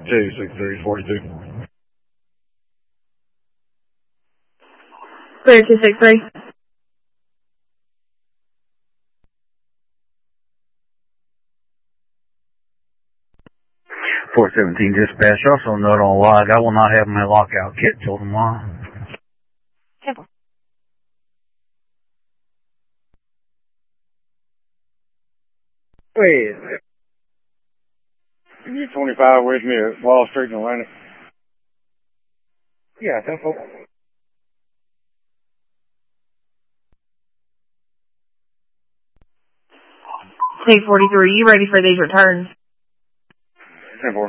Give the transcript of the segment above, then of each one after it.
26342. Clear 263. 417 dispatch. Also note on log, I will not have my lockout kit till tomorrow. Simple. Wait. You 25 with me at Wall Street in Atlantic? Yeah, simple. C-43, you ready for these returns? Simple.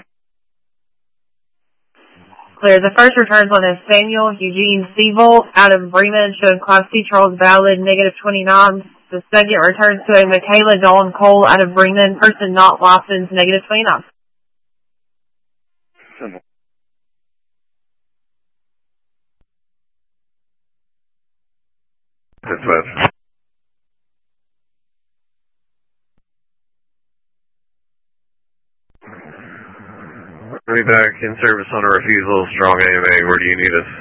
Clear. The first returns on Nathaniel Eugene Seville out of Bremen showing Class C Charles valid -29. The second returns to a Michaela Dawn Cole out of Bremen, person not licensed, -29. Simple. Dispatch. I'll be back in service on a refusal, strong AMA. Where do you need us?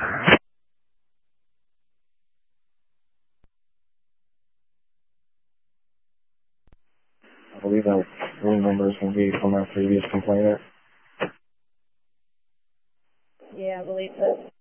I believe that room number is going to be from our previous complainant. Yeah, I believe so.